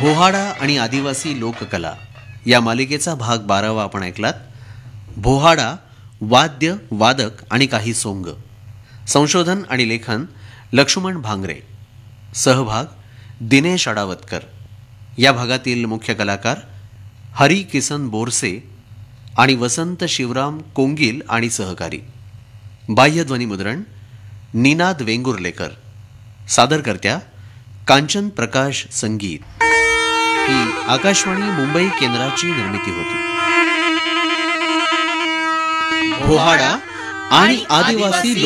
बोहाडा आणि आदिवासी लोककला या मालिकेचा भाग 12 आपण ऐकलात. बोहाडा, वाद्य, वादक आणि काही सोंग. संशोधन आणि लेखन लक्ष्मण भांगरे. सहभाग दिनेश अडावतकर. या भागातील मुख्य कलाकार हरी किसन बोरसे आणि वसंत शिवराम कोंगील आणि सहकारी. बाह्यध्वनीमुद्रण निनाद वेंगुर्लेकर. सादरकर्त्या कांचन प्रकाश संगीत. ही आकाशवाणी मुंबई केंद्राची निर्मिती होती. बोहाडा आणि आदिवासी